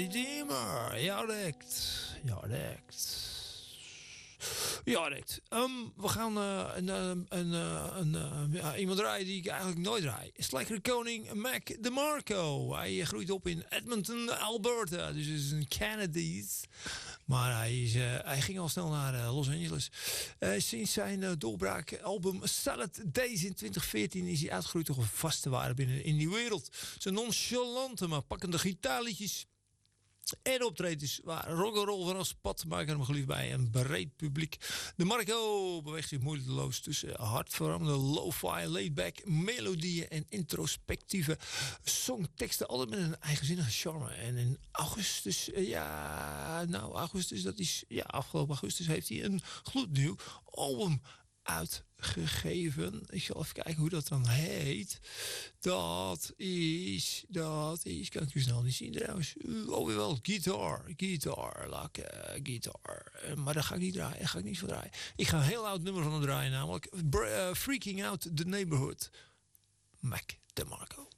Redeemer. Ja, direct. We gaan iemand draaien die ik eigenlijk nooit draai. Is lekker koning Mac DeMarco. Hij groeit op in Edmonton, Alberta. Dus het is een Canadees. Maar hij ging al snel naar Los Angeles. Sinds zijn doorbraakalbum Salad Days in 2014 is hij uitgegroeid tot een vaste waarde binnen in die wereld. Zijn nonchalante maar pakkende gitaarliedjes en optredens waar rock'n'roll van als pad maken hem geliefd bij een breed publiek. De Marco beweegt zich moeiteloos tussen hartverwarmende lo-fi, laid-back melodieën en introspectieve songteksten. Altijd met een eigenzinnige charme. En in augustus, afgelopen augustus heeft hij een gloednieuw album uitgegeven. Ik zal even kijken hoe dat dan heet. Dat is, kan ik u snel niet zien trouwens. Weer wel, Guitar. Maar dat ga ik niet draaien, daar ga ik niet van draaien. Ik ga een heel oud nummer van hem draaien, namelijk Freaking Out the Neighborhood. Mac DeMarco.